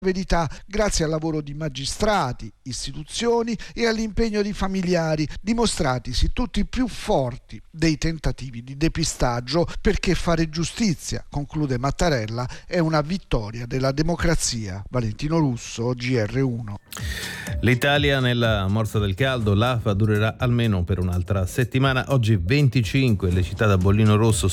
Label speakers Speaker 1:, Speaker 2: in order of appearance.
Speaker 1: verità grazie al lavoro di magistrati, istituzioni e all'impegno di familiari, dimostratisi tutti più forti dei tentativi di depistaggio, perché fare giustizia, conclude Mattarella, è una vittoria della democrazia. Valentino Russo, GR1.
Speaker 2: L'Italia nella morsa del caldo, l'AFA durerà almeno per un'altra settimana. Oggi 25 le città da bollino rosso